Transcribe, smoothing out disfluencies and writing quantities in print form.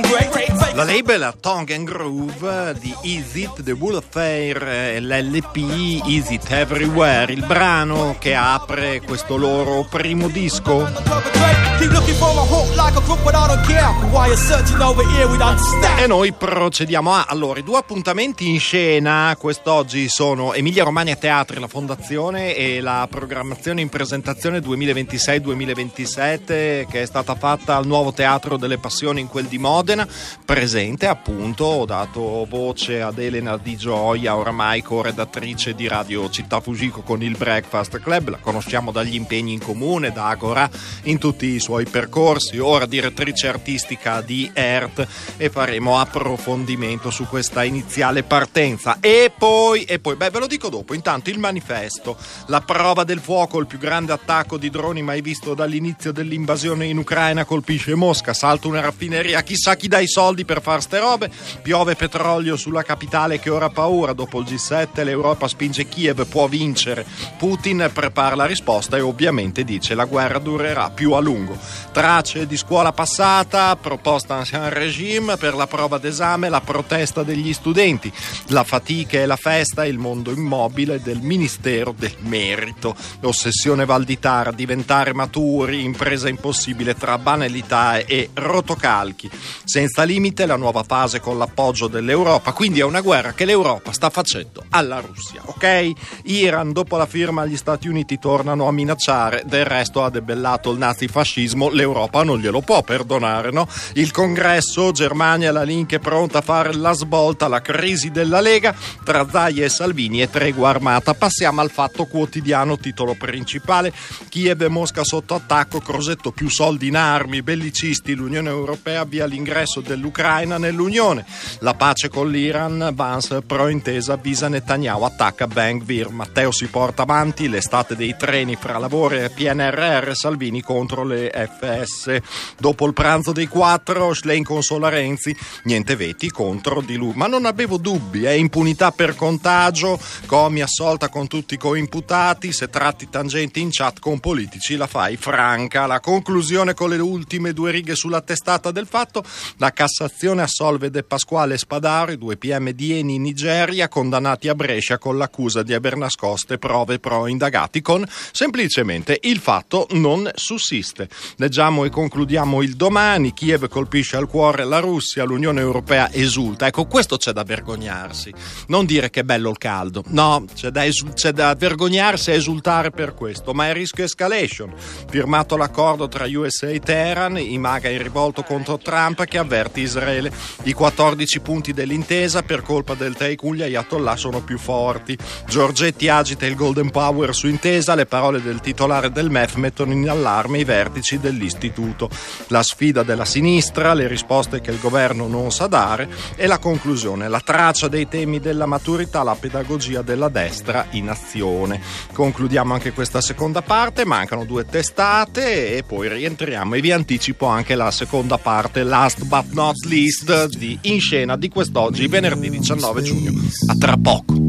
La label Tongue and Groove di Is It The Warfare e l'LP Is It Everywhere, il brano che apre questo loro primo disco. E noi procediamo allora, i due appuntamenti in scena quest'oggi sono Emilia Romagna Teatri, la fondazione, e la programmazione in presentazione 2026-2027 che è stata fatta al Nuovo Teatro delle Passioni in quel di Modena. Presente appunto, ho dato voce ad Elena Di Gioia, oramai co-redattrice di Radio Città Fugico con il Breakfast Club, la conosciamo dagli impegni in comune, da Agora in tutti i suoi percorsi, ora direttrice artistica di ERT, e faremo approfondimento su questa iniziale partenza. E poi, ve lo dico dopo, intanto il manifesto, la prova del fuoco, il più grande attacco di droni mai visto dall'inizio dell'invasione in Ucraina, colpisce Mosca, salta una raffineria, chissà chi dà i soldi per far ste robe, piove petrolio sulla capitale che ora ha paura, dopo il G7 l'Europa spinge Kiev, può vincere, Putin prepara la risposta e ovviamente dice la guerra durerà più a lungo. Tracce di scuola passata, proposta ancien regime per la prova d'esame, la protesta degli studenti, la fatica e la festa, il mondo immobile del Ministero del Merito, l'ossessione Valditara, diventare maturi, impresa impossibile tra banalità e rotocalchi, senza limite la nuova fase con l'appoggio dell'Europa, quindi è una guerra che l'Europa sta facendo alla Russia, ok? Iran, dopo la firma gli Stati Uniti tornano a minacciare, del resto ha debellato il nazifascismo, l'Europa non glielo può perdonare, no? Il Congresso, Germania, la Link è pronta a fare la svolta, la crisi della Lega, tra Zaia e Salvini e tregua armata. Passiamo al Fatto Quotidiano, titolo principale, Kiev e Mosca sotto attacco, Crosetto più soldi in armi, bellicisti, l'Unione Europea via l'ingresso dell'Ucraina nell'Unione, la pace con l'Iran, Vance pro intesa, avvisa Netanyahu, attacca Ben Gvir, Matteo si porta avanti, l'estate dei treni fra lavoro e PNRR, Salvini contro le FS, dopo il pranzo dei 4, Schlein consola Renzi, niente veti contro di lui, ma non avevo dubbi, impunità per contagio, Comi assolta con tutti i coimputati, se tratti tangenti in chat con politici la fai franca. La conclusione con le ultime due righe sulla testata del Fatto, la Cassazione assolve De Pasquale e Spadaro, i due PM di Eni in Nigeria, condannati a Brescia con l'accusa di aver nascoste prove pro indagati, con semplicemente il fatto non sussiste. Leggiamo e concludiamo il Domani, Kiev colpisce al cuore la Russia, l'Unione Europea esulta. Ecco, questo c'è da vergognarsi, non dire che è bello il caldo, no, c'è da vergognarsi e esultare per questo, ma è rischio escalation. Firmato l'accordo tra USA e Teheran, i MAGA in rivolto contro Trump che avverte Israele, i 14 punti dell'intesa per colpa del tycoon gli ayatollah sono più forti, Giorgetti agita il Golden Power su intesa, le parole del titolare del MEF mettono in allarme i vertici dell'istituto, la sfida della sinistra, le risposte che il governo non sa dare e la conclusione, la traccia dei temi della maturità, la pedagogia della destra in azione. Concludiamo anche questa seconda parte, mancano due testate e poi rientriamo e vi anticipo anche la seconda parte, last but not least, di In Scena di quest'oggi, venerdì 19 giugno. A tra poco.